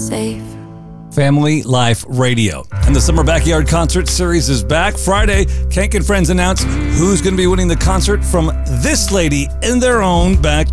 safe. Family Life Radio. And the Summer Backyard Concert Series is back. Friday, Kank and Friends announce who's going to be winning the concert from this lady in their own backyard.